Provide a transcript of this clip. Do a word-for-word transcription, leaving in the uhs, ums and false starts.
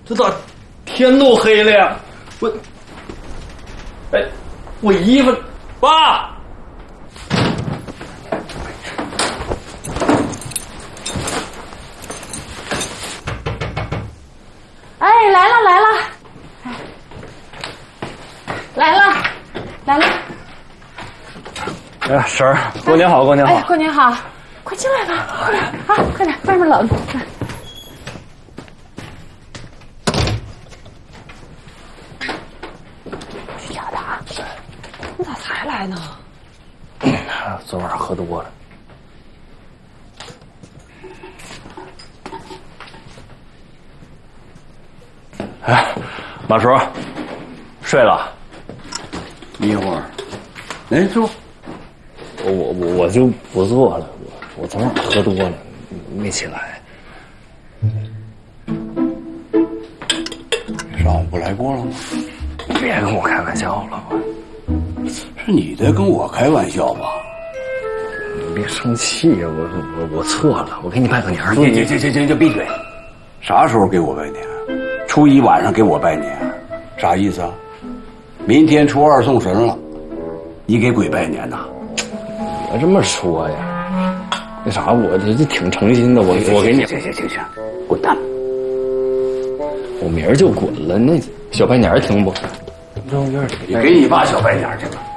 这咋天都黑了呀？我，哎，我衣服，爸。 哎，来了来了，来了来了。 哎，婶儿，过年好，过年好。 哎，过年好，快进来吧，快点啊，快点，外面冷。去找他，你咋才来呢？ 昨晚喝多了。哎，马叔，睡了？ 一会儿，来坐。 我我我我就不坐了，我我昨晚喝多了，没起来。 上午不来过了吗？ 别跟我开玩笑了， 是你在跟我开玩笑吧？ 你别生气呀，我我我错了，我给你拜个年。 行行行行行，就闭嘴。啥时候给我拜年？初一晚上给我拜年，啥意思啊？明天初二送神了，你给鬼拜年呐？ 别这么说呀，那啥，我这这挺诚心的，我我给你。 行行行行，滚蛋！ 我明儿就滚了，那小拜年听不？中院里你给你爸小拜年去吧。